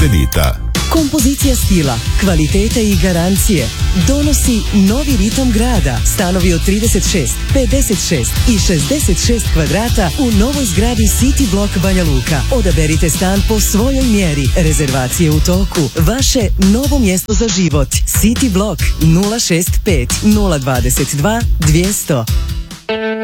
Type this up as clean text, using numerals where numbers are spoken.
kredita. Kompozicija stila, kvalitete i garancije donosi novi ritam grada. Stanovi od 36, 56 i 66 kvadrata u novoj zgradi City Block Banja Luka. Odaberite stan po svojoj mjeri. Rezervacije u toku. Vaše novo mjesto za život. City Block 065 022 200.